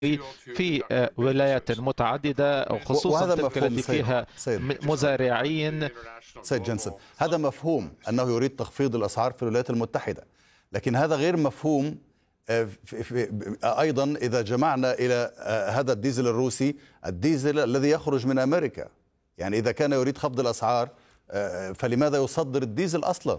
في ولايات متعددة، وخصوصا وهذا تلك مفهوم التي فيها مزارعين. سيد جنسن، هذا مفهوم أنه يريد تخفيض الأسعار في الولايات المتحدة، لكن هذا غير مفهوم أيضا إذا جمعنا إلى هذا الديزل الروسي الديزل الذي يخرج من أمريكا. يعني إذا كان يريد خفض الأسعار فلماذا يصدر الديزل أصلا؟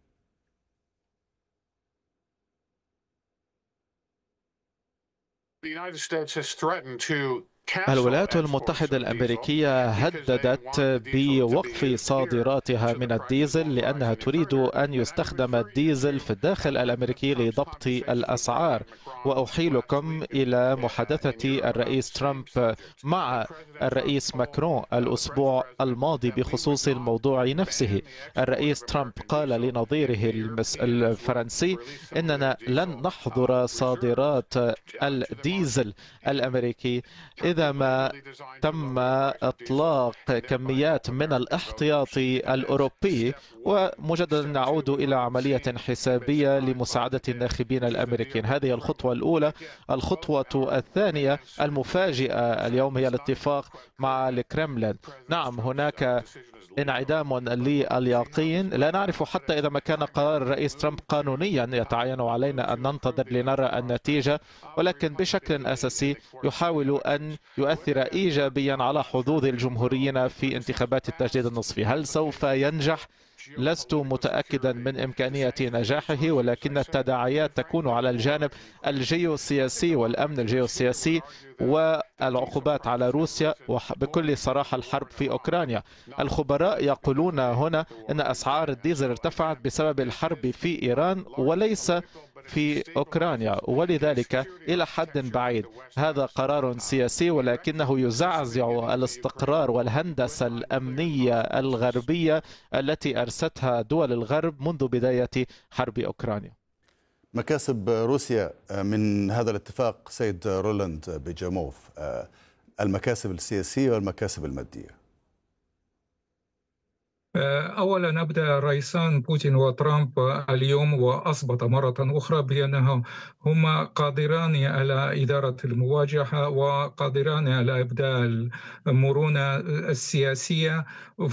الولايات المتحدة الأمريكية هددت بوقف صادراتها من الديزل لأنها تريد أن يستخدم الديزل في الداخل الأمريكي لضبط الأسعار. وأحيلكم إلى محادثة الرئيس ترامب مع الرئيس ماكرون الأسبوع الماضي بخصوص الموضوع نفسه. الرئيس ترامب قال لنظيره الفرنسي إننا لن نحظر صادرات الديزل الأمريكي إذا ما تم إطلاق كميات من الاحتياطي الأوروبي، ومجددا نعود إلى عملية حسابية لمساعدة الناخبين الأمريكيين. هذه الخطوة الأولى. الخطوة الثانية المفاجئة اليوم هي الاتفاق مع الكرملين. نعم، هناك انعدام لليقين. لا نعرف حتى إذا ما كان قرار الرئيس ترامب قانونيا، يتعين علينا أن ننتظر لنرى النتيجة، ولكن بشكل أساسي يحاول أن يؤثر إيجابيا على حظوظ الجمهوريين في انتخابات التجديد النصفي. هل سوف ينجح؟ لست متأكدا من إمكانية نجاحه، ولكن التداعيات تكون على الجانب الجيوسياسي والأمن الجيوسياسي والعقوبات على روسيا، وبكل صراحة الحرب في أوكرانيا. الخبراء يقولون هنا أن أسعار الديزل ارتفعت بسبب الحرب في إيران وليس في أوكرانيا، ولذلك إلى حد بعيد هذا قرار سياسي، ولكنه يزعزع الاستقرار والهندسة الأمنية الغربية التي أرستها دول الغرب منذ بداية حرب أوكرانيا. مكاسب روسيا من هذا الاتفاق سيد رولاند بيجاموف، المكاسب السياسية والمكاسب المادية. أولا أبدأ الرئيسان بوتين وترامب اليوم وأثبت مرة أخرى بأنهم هما قادران على إدارة المواجهة وقادران على إبداء المرونة السياسية.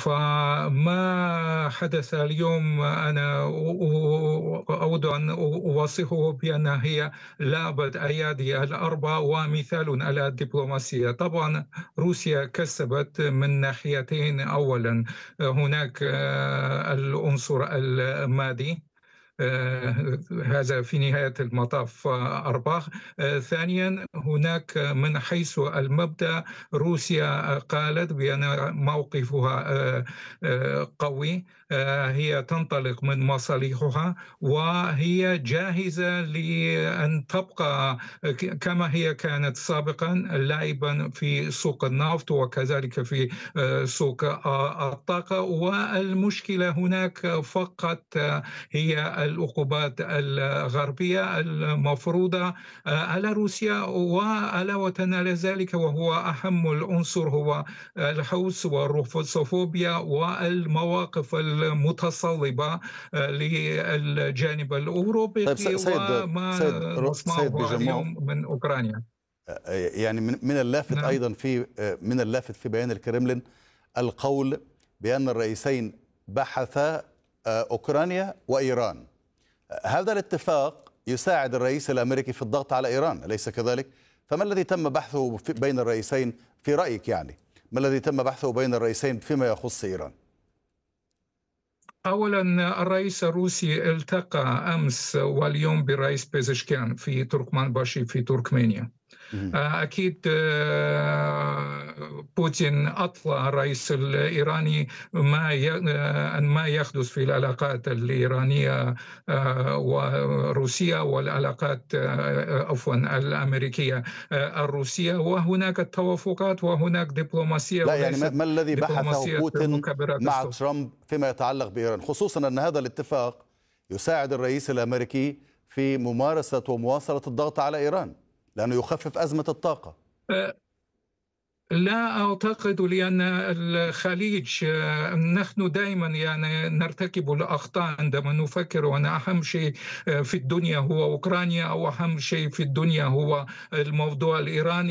فما حدث اليوم أنا أود أن أوصفه بأنها هي لعبة أيادي الأربع ومثال على الدبلوماسية. طبعا روسيا كسبت من ناحيتين. أولا هناك العنصر المادي، هذا في نهاية المطاف أرباح. ثانيا هناك من حيث المبدأ روسيا قالت بأن موقفها قوي، هي تنطلق من مصالحها وهي جاهزة لأن تبقى كما هي كانت سابقا لاعبا في سوق النفط وكذلك في سوق الطاقة. والمشكلة هناك فقط هي العقوبات الغربية المفروضة على روسيا، وعلاوة على ذلك وهو أهم العنصر هو الحوث والروسوفوبيا والمواقف المتصلبة للجانب الأوروبي. طيب وما نسمعه اليوم من أوكرانيا. يعني من اللافت نعم. أيضا من اللافت في بيان الكرملين القول بأن الرئيسين بحثا أوكرانيا وإيران. هذا الاتفاق يساعد الرئيس الأمريكي في الضغط على إيران، أليس كذلك؟ فما الذي تم بحثه بين الرئيسين في رأيك؟ يعني ما الذي تم بحثه بين الرئيسين فيما يخص إيران؟ أولا الرئيس الروسي التقى أمس واليوم بالرئيس بيزشكيان في تركمانباشي في تركمانيا. أكيد بوتين أطلع الرئيس الإيراني ما يحدث في العلاقات الإيرانية وروسيا والعلاقات الأمريكية الروسية، وهناك توافقات وهناك دبلوماسية. لا يعني ما الذي بحثه بوتين مع ترامب فيما يتعلق بإيران، خصوصا أن هذا الاتفاق يساعد الرئيس الأمريكي في ممارسة ومواصلة الضغط على إيران لأنه يخفف أزمة الطاقة؟ لا أعتقد، لأن الخليج نحن دائما يعني نرتكب الأخطاء عندما نفكر أن أهم شيء في الدنيا هو أوكرانيا أو أهم شيء في الدنيا هو الموضوع الإيراني.